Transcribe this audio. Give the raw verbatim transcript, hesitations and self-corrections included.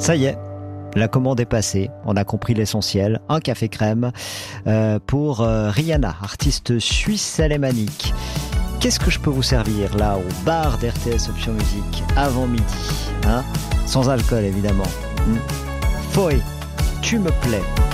Ça y est, la commande est passée, on a compris l'essentiel. Un café crème euh, pour euh, Rihanna, artiste suisse alémanique. Qu'est-ce que je peux vous servir là au bar d'R T S Option Musique avant midi, hein? Sans alcool évidemment. Hmm. Foé, tu me plais.